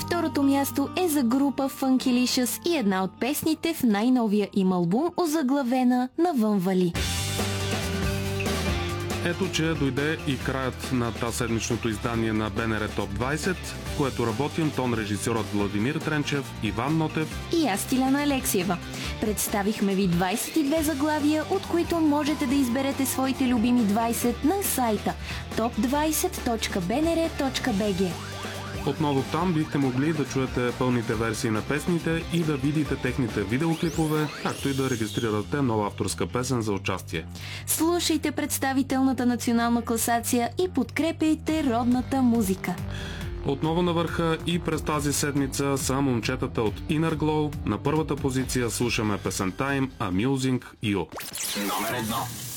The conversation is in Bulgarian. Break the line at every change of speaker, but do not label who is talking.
Второто място е за група Funkylicious и една от песните в най-новия им албум, озаглавена "Навън вали".
Ето, че дойде и краят на тазседмичното издание на БНР Топ 20, в което работим тон режисьорът Владимир Тренчев, Иван Нотев
и аз, Тиляна Алексиева. Представихме ви 22 заглавия, от които можете да изберете своите любими 20 на сайта top20.bnr.bg.
Отново там бихте могли да чуете пълните версии на песните и да видите техните видеоклипове, както и да регистрирате нова авторска песен за участие.
Слушайте представителната национална класация и подкрепяйте родната музика.
Отново на върха и през тази седмица са момчетата от Inner Glow. На първата позиция слушаме песента им Amusing You.
Номер 1.